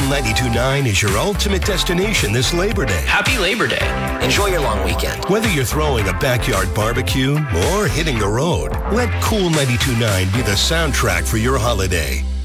92.9 is your ultimate destination this Labor Day. Happy Labor Day. Enjoy your long weekend. Whether you're throwing a backyard barbecue or hitting the road, let Cool 92.9 be the soundtrack for your holiday.